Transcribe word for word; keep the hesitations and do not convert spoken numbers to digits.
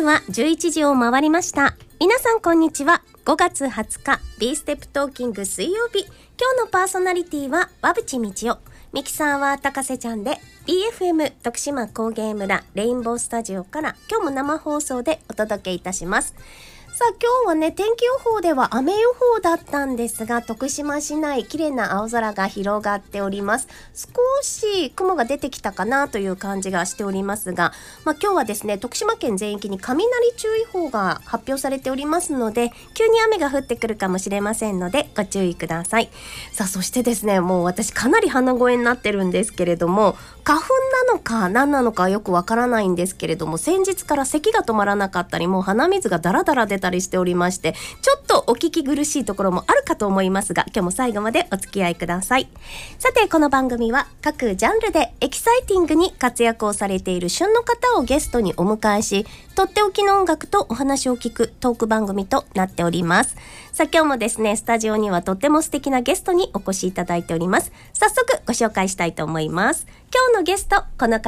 刻はじゅういちじを回りました。皆さんこんにちは。ごがつはつか B ステップトーキング水曜日、今日のパーソナリティは和渕道夫、ミキサーは高瀬ちゃんで ビーエフエム 徳島工芸村レインボースタジオから今日も生放送でお届けいたします。さあ今日はね、天気予報では雨予報だったんですが、徳島市内綺麗な青空が広がっております。少し雲が出てきたかなという感じがしておりますが、まあ、今日はですね、徳島県全域に雷注意報が発表されておりますので、急に雨が降ってくるかもしれませんのでご注意ください。さあそしてですね、もう私かなり鼻声になってるんですけれども、花粉なのか何なのかよくわからないんですけれども、先日から咳が止まらなかったり、もう鼻水がダラダラ出たりしておりまして、ちょっとお聞き苦しいところもあるかと思いますが、今日も最後までお付き合いください。さてこの番組は各ジャンルでエキサイティングに活躍をされている旬の方をゲストにお迎えし、とっておきの音楽とお話を聞くトーク番組となっております。さあ今日もですね、スタジオにはとっても素敵なゲストにお越しいただいております。早速ご紹介したいと思います。今日のゲスト、この方